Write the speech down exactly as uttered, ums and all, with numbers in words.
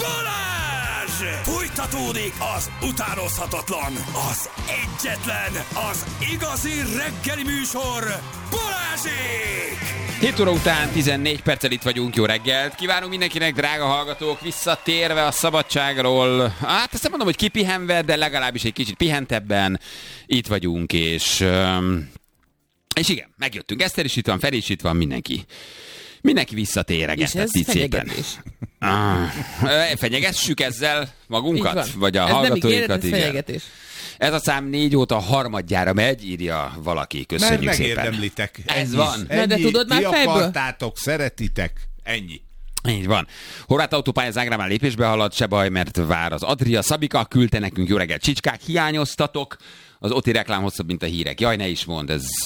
Balázs! Fújtatódik az utánozhatatlan, az egyetlen, az igazi reggeli műsor, Balázsék! hét óra után tizennégy perccel itt vagyunk, jó reggelt! Kívánunk mindenkinek, drága hallgatók, visszatérve a szabadságról. Hát azt nem mondom, hogy kipihenve, de legalábbis egy kicsit pihentebben itt vagyunk, és... És igen, megjöttünk. Eszter is itt van, Feri is itt van, mindenki. Mindenki visszatéregetett itt szépen. Ah, fenyegessük ezzel magunkat? Vagy a ez hallgatóinkat? Nem ígéret, ez fenyegetés. Ez a szám négy óta harmadjára megy, írja valaki. Köszönjük mert szépen. megérdemlitek. Ez ennyi, van. Ennyi, de tudod már ti fejből? akartátok, szeretitek. Ennyi. Így van. Horváth autópálya Zágrán már lépésbe halad, se baj, mert vár az Adria. Szabika küldte nekünk, jó reggelt, csicskák, hiányoztatok. Az Oti reklám hosszabb, mint a hírek. Jaj, ne is mondd, ez